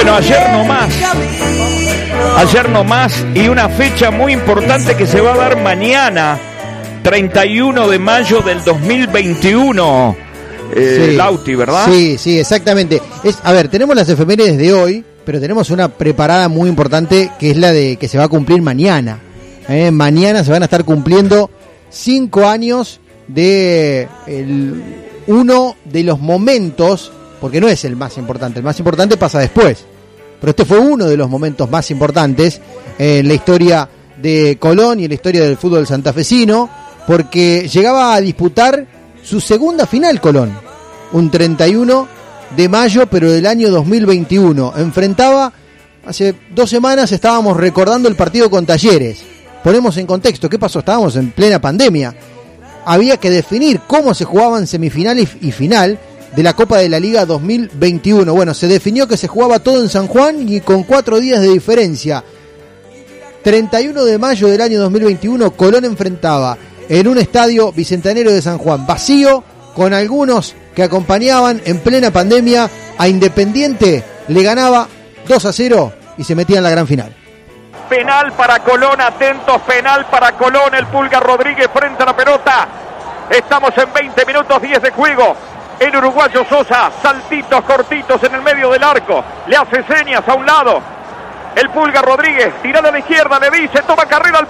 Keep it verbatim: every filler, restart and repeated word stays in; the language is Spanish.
Bueno, ayer nomás, ayer nomás y una fecha muy importante que se va a dar mañana, treinta y uno de mayo del dos mil veintiuno, eh, sí, Lauti, ¿verdad? Sí, sí, exactamente. Es, a ver, tenemos las efemérides de hoy, pero tenemos una preparada muy importante que es la de que se va a cumplir mañana. Eh, mañana se van a estar cumpliendo cinco años de el, uno de los momentos, porque no es el más importante, el más importante pasa después, pero este fue uno de los momentos más importantes eh, en la historia de Colón y en la historia del fútbol santafesino, porque llegaba a disputar su segunda final Colón, un treinta y uno de mayo, pero del año dos mil veintiuno. Enfrentaba, hace dos semanas estábamos recordando el partido con Talleres. Ponemos en contexto, ¿qué pasó? Estábamos en plena pandemia. Había que definir cómo se jugaban semifinal y final de la Copa de la Liga dos mil veintiuno. Bueno, se definió que se jugaba todo en San Juan y con cuatro días de diferencia. treinta y uno de mayo del año dos mil veintiuno, Colón enfrentaba en un estadio bicentenario de San Juan, vacío, con algunos que acompañaban en plena pandemia a Independiente, le ganaba dos a cero y se metía en la gran final. Penal para Colón, atentos, penal para Colón, el Pulga Rodríguez frente a la pelota. Estamos en veinte minutos diez de juego. El uruguayo Sosa, saltitos cortitos en el medio del arco, le hace señas a un lado. El Pulga Rodríguez, tirada a la izquierda, le dice, toma carrera al